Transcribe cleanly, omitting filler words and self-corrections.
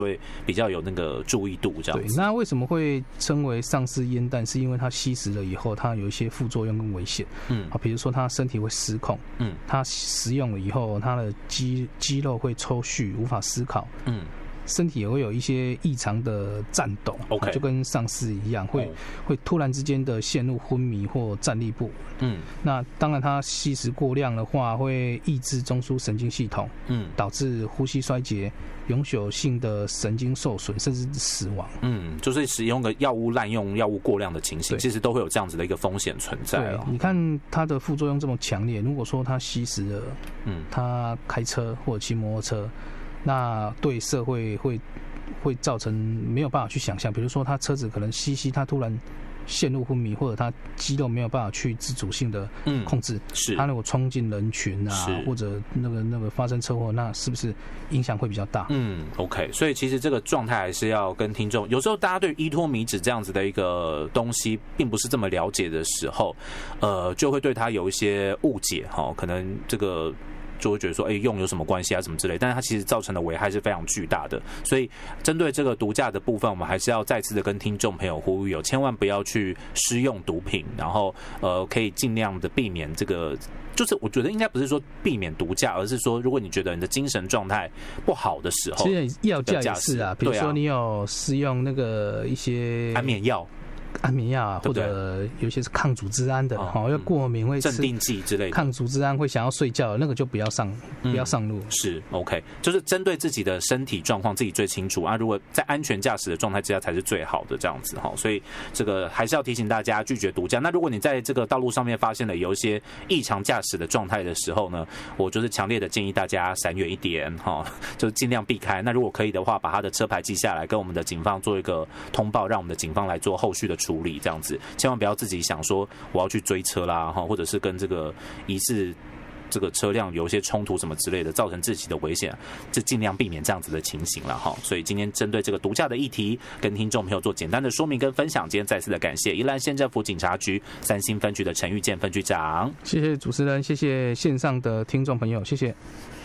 会比较有那个注意度这样子。 对，那为什么会称为丧失烟弹？是因为它吸食了以后，它有一些副作用跟危险。比如说它身体会失控。它食用了以后，它的肌肉会抽搐，无法思考。身体也会有一些异常的颤抖，就跟丧尸一样，会突然之间的陷入昏迷或站立不稳。那当然，它吸食过量的话，会抑制中枢神经系统，导致呼吸衰竭、永久性的神经受损，甚至死亡。 就是使用的药物滥用、药物过量的情形，其实都会有这样子的一个风险存在。 对，你看它的副作用这么强烈，如果说它吸食了，它开车或者骑摩托车。那对社会会造成没有办法去想象，比如说他车子可能他突然陷入昏迷，或者他肌肉没有办法去自主性的控制， 是他如果冲进人群啊，或者那个发生车祸，那是不是影响会比较大 ？OK， 所以其实这个状态还是要跟听众，有时候大家对依托米脂这样子的一个东西并不是这么了解的时候，就会对它有一些误解可能这个。就会觉得说，用有什么关系啊，什么之类，但是它其实造成的危害是非常巨大的。所以针对这个毒驾的部分，我们还是要再次的跟听众朋友呼吁，千万不要去施用毒品，然后可以尽量的避免这个。就是我觉得应该不是说避免毒驾，而是说如果你觉得你的精神状态不好的时候， 其实药驾也是啊，比如说你有施用那个一些安眠药。 或者有些是抗组织胺的，要过敏会镇定剂之类的， 抗组织胺会想要睡觉，那个就不要上路。 是 OK， 就是针对自己的身体状况自己最清楚啊。如果在安全驾驶的状态之下才是最好的这样子哈。所以这个还是要提醒大家拒绝毒驾。那如果你在这个道路上面发现了有一些异常驾驶的状态的时候呢，我就是强烈的建议大家闪远一点哈，就是尽量避开。那如果可以的话，把他的车牌记下来，跟我们的警方做一个通报，让我们的警方来做后续的处理，这样子千万不要自己想说我要去追车啦，或者是跟这个疑似这个车辆有一些冲突什么之类的，造成自己的危险，就尽量避免这样子的情形了哈。所以今天针对这个毒驾的议题，跟听众朋友做简单的说明跟分享。今天再次的感谢宜兰县政府警察局三星分局的陈玉健分局长， 谢谢主持人，谢谢线上的听众朋友，谢谢。